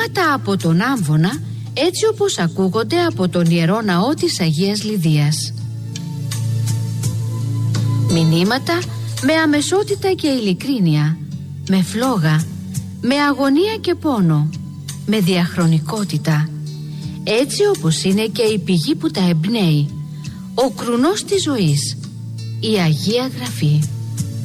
Μηνύματα από τον Άμβονα, έτσι όπως ακούγονται από τον Ιερό Ναό της Αγίας Λιδίας. Μηνύματα με αμεσότητα και ειλικρίνεια, με φλόγα, με αγωνία και πόνο, με διαχρονικότητα, έτσι όπως είναι και η πηγή που τα εμπνέει, ο κρουνός της ζωής, η Αγία Γραφή.